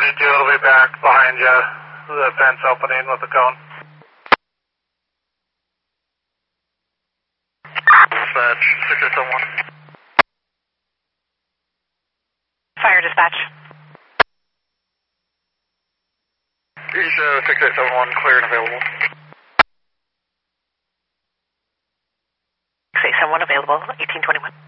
32 will be back behind you, the fence opening with the cone. Dispatch, 6871. Fire dispatch. East 6871, clear and available. 6871 available, 1821.